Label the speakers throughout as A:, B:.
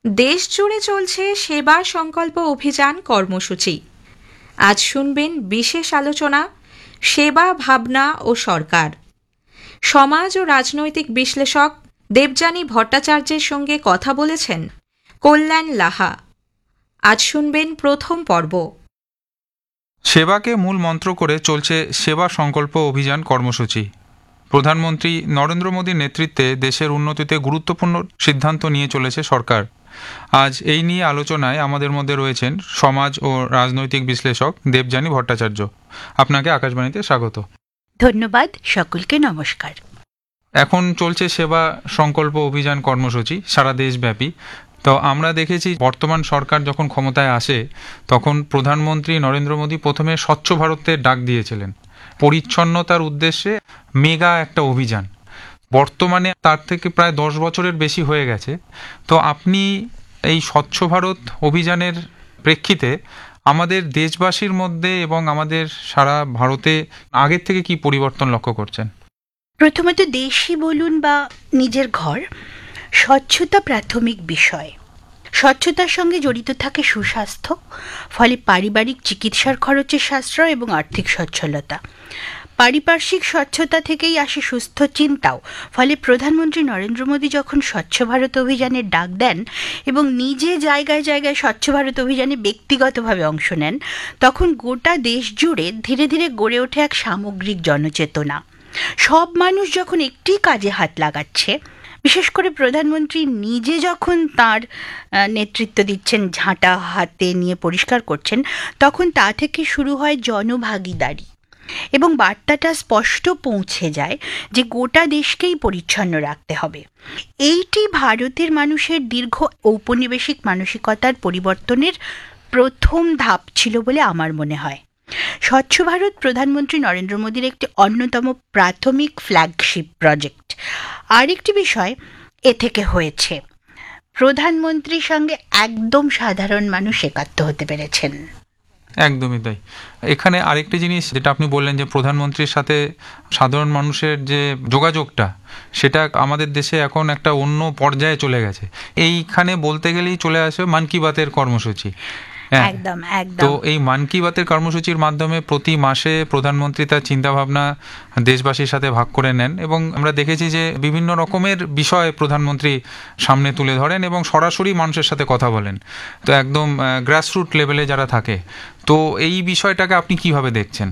A: দেশ জুড়ে চলছে সেবা সংকল্প অভিযান কর্মসূচি। আজ শুনবেন বিশেষ আলোচনা সেবা ভাবনা ও সরকার। সমাজ ও রাজনৈতিক বিশ্লেষক দেবযানী ভট্টাচার্যের সঙ্গে কথা বলেছেন কল্যাণ লাহা। আজ শুনবেন প্রথম পর্ব।
B: সেবাকে মূল মন্ত্র করে চলছে সেবা সংকল্প অভিযান কর্মসূচি। প্রধানমন্ত্রী নরেন্দ্র মোদীর নেতৃত্বে দেশের উন্নতিতে গুরুত্বপূর্ণ সিদ্ধান্ত নিয়ে চলেছে সরকার। আজ এই নিয়ে আলোচনায় আমাদের মধ্যে রয়েছেন সমাজ ও রাজনৈতিক বিশ্লেষক দেবযানী ভট্টাচার্য। আপনাকে আকাশবাণীতে স্বাগত।
C: ধন্যবাদ, সকলকে নমস্কার।
B: এখন চলছে সেবা সংকল্প অভিযান কর্মসূচি সারা দেশব্যাপী। তো আমরা দেখেছি বর্তমান সরকার যখন ক্ষমতায় আসে তখন প্রধানমন্ত্রী নরেন্দ্র মোদী প্রথমে স্বচ্ছ ভারতের ডাক দিয়েছিলেন, পরিচ্ছন্নতার উদ্দেশ্যে মেগা একটা অভিযান। বর্তমানে তার থেকে প্রায় 10 বছরের বেশি হয়ে গেছে। তো আপনি এই স্বচ্ছ ভারত অভিযানের প্রেক্ষিতে আমাদের দেশবাসীর মধ্যে এবং আমাদের সারা ভারতে আগের থেকে কি পরিবর্তন লক্ষ্য করছেন?
C: প্রথমত, দেশই বলুন বা নিজের ঘর, স্বচ্ছতা প্রাথমিক বিষয়। স্বচ্ছতার সঙ্গে জড়িত থাকে সুস্বাস্থ্য, ফলে পারিবারিক চিকিৎসার খরচের সাশ্রয় এবং আর্থিক সচ্ছলতা। পারিপার্শ্বিক স্বচ্ছতা থেকেই আসে সুস্থ চিন্তাও। ফলে প্রধানমন্ত্রী নরেন্দ্র মোদী যখন স্বচ্ছ ভারত অভিযানের ডাক দেন এবং নিজে জায়গায় জায়গায় স্বচ্ছ ভারত অভিযানে ব্যক্তিগতভাবে অংশ নেন, তখন গোটা দেশ জুড়ে ধীরে ধীরে গড়ে ওঠে এক সামগ্রিক জনচেতনা। সব মানুষ যখন একটি কাজে হাত লাগাচ্ছে, বিশেষ করে প্রধানমন্ত্রী নিজে যখন তার নেতৃত্ব দিচ্ছেন, ঝাঁটা হাতে নিয়ে পরিষ্কার করছেন, তখন তা থেকে শুরু হয় জনভাগিদারি এবং বার্তাটা স্পষ্ট পৌঁছে যায় যে গোটা দেশকেই পরিচ্ছন্ন রাখতে হবে। এইটি ভারতের মানুষের দীর্ঘ ঔপনিবেশিক মানসিকতার পরিবর্তনের প্রথম ধাপ ছিল বলে আমার মনে হয়। স্বচ্ছ ভারত প্রধানমন্ত্রী নরেন্দ্র মোদীর একটি অন্যতম প্রাথমিক ফ্ল্যাগশিপ প্রজেক্ট। আরেকটি বিষয় এ থেকে হয়েছে, প্রধানমন্ত্রীর সঙ্গে একদম সাধারণ মানুষ একাত্ম হতে পেরেছেন।
B: একদমই তাই। এখানে আরেকটি জিনিস যেটা আপনি বললেন যে প্রধানমন্ত্রীর সাথে সাধারণ মানুষের যে যোগাযোগটা, সেটা আমাদের দেশে এখন একটা অন্য পর্যায়ে চলে গেছে। এইখানে বলতে গেলেই চলে আসে মন কি বাতের কর্মসূচি।
C: একদম একদম।
B: তো এই মন কি বাতের কর্মসূচির মাধ্যমে প্রতি মাসে প্রধানমন্ত্রী তার চিন্তাভাবনা দেশবাসীর সাথে ভাগ করে নেন এবং আমরা দেখেছি যে বিভিন্ন রকমের বিষয় প্রধানমন্ত্রী সামনে তুলে ধরেন এবং সরাসরি মানুষের সাথে কথা বলেন, তো একদম গ্রাসরুট লেভেলে যারা থাকে। তো এই বিষয়টাকে আপনি কিভাবে দেখছেন?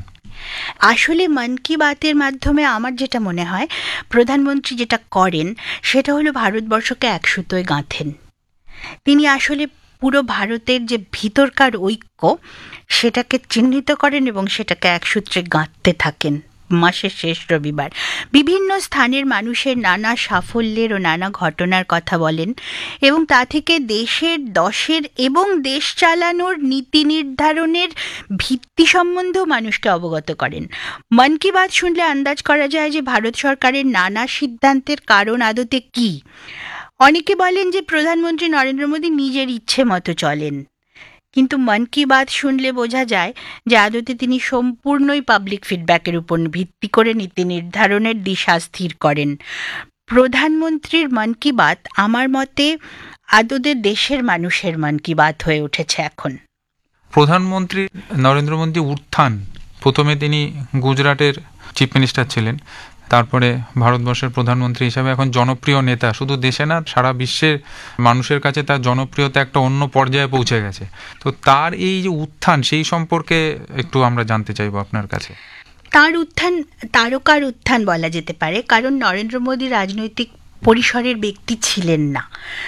C: আসলে মন কি বাতের মাধ্যমে আমার যেটা মনে হয়, প্রধানমন্ত্রী যেটা করেন সেটা হলো ভারতবর্ষকে এক সুতোয় গাঁথেন। তিনি আসলে পুরো ভারতের যে ভিতরকার ঐক্য, সেটাকে চিহ্নিত করেন এবং সেটাকে এক সূত্রে গাঁথতে থাকেন। মাসের শেষ রবিবার বিভিন্ন স্থানের মানুষের নানা সাফল্যের ও নানা ঘটনার কথা বলেন এবং তা থেকে দেশের, দশের এবং দেশ চালানোর নীতি নির্ধারণের ভিত্তি সম্বন্ধেও মানুষকে অবগত করেন। মন কি বাত শুনলে আন্দাজ করা যায় যে ভারত সরকারের নানা সিদ্ধান্তের কারণ আদতে কী। অনেকে বলেন যে প্রধানমন্ত্রী নরেন্দ্র মোদী নিজের ইচ্ছে মতো চলেন, কিন্তু মন কি বাত শুনলে বোঝা যায় যে আদতে তিনি সম্পূর্ণই পাবলিক ফিডব্যাকের উপর ভিত্তি করে নীতি নির্ধারণের দিশা স্থির করেন। প্রধানমন্ত্রীর মন কি বাত আমার মতে আদতে দেশের মানুষের মন কি বাত হয়ে উঠেছে এখন।
B: প্রধানমন্ত্রী নরেন্দ্র মোদী উত্থান, প্রথমে তিনি গুজরাটের চিফ মিনিস্টার ছিলেন, তারপরে ভারতবর্ষের প্রধানমন্ত্রী হিসাবে এখন জনপ্রিয় নেতা, শুধু দেশে না সারা বিশ্বের মানুষের কাছে তার জনপ্রিয়তা একটা অন্য পর্যায়ে পৌঁছে গেছে। তো তার এই যে উত্থান, সেই সম্পর্কে একটু আমরা জানতে চাইবো আপনার কাছে।
C: তার উত্থান তারকার উত্থান বলা যেতে পারে, কারণ নরেন্দ্র মোদী রাজনৈতিক পরিসরের ব্যক্তি ছিলেন না।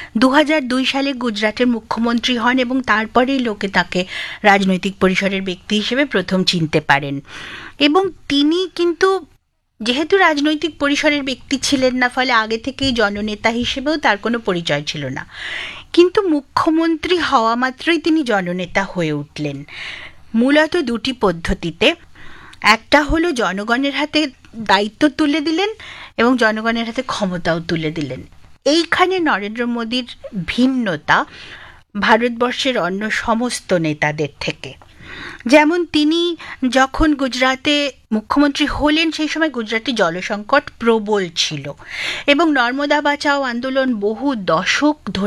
C: 2002 সালে গুজরাটের মুখ্যমন্ত্রী হন এবং তারপরেই লোকে তাকে রাজনৈতিক পরিসরের ব্যক্তি হিসেবে প্রথম চিনতে পারেন। এবং তিনি কিন্তু যেহেতু রাজনৈতিক পরিসরের ব্যক্তি ছিলেন না, ফলে আগে থেকেই জননেতা হিসেবেও তার কোনো পরিচয় ছিল না। কিন্তু মুখ্যমন্ত্রী হওয়া মাত্রই তিনি জননেতা হয়ে উঠলেন, মূলত দুটি পদ্ধতিতে। একটা হলো জনগণের হাতে দায়িত্ব তুলে দিলেন এবং জনগণের হাতে ক্ষমতাও তুলে দিলেন। এইখানে নরেন্দ্র মোদীর ভিন্নতা ভারতবর্ষের অন্য সমস্ত নেতাদের থেকে। যেমন তিনি যখন গুজরাটে মুখ্যমন্ত্রী হলেন, সেই সময় গুজরাটে জলসংকট প্রবল ছিল এবং নর্মদা বাঁচাও আন্দোলন বহু দশক ধরে